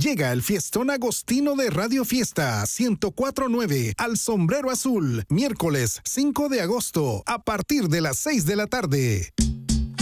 Llega el fiestón agostino de Radio Fiesta 104.9 al Sombrero Azul, miércoles 5 de agosto, a partir de las 6 de la tarde.